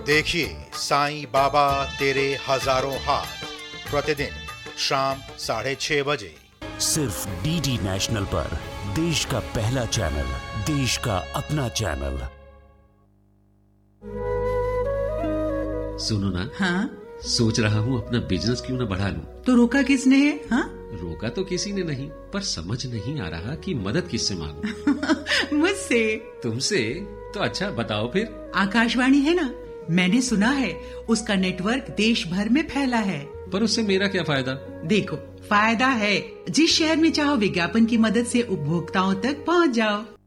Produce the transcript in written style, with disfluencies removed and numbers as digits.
देखिए साईं बाबा तेरे हजारों हाथ प्रतिदिन शाम 6:30 बजे सिर्फ डीडी नेशनल पर। देश का पहला चैनल, देश का अपना चैनल। सुनो ना। हाँ? सोच रहा हूँ अपना बिजनेस क्यों ना बढ़ा लूं। तो रोका किसने है? हाँ? रोका तो किसी ने नहीं, पर समझ नहीं आ रहा कि मदद किससे मांगूं। मुझसे। तुमसे? तो अच्छा बताओ फिर। आकाशवाणी है ना, मैंने सुना है उसका नेटवर्क देश भर में फैला है। पर उससे मेरा क्या फायदा? देखो, फायदा है। जिस शहर में चाहो विज्ञापन की मदद से उपभोक्ताओं तक पहुंच जाओ।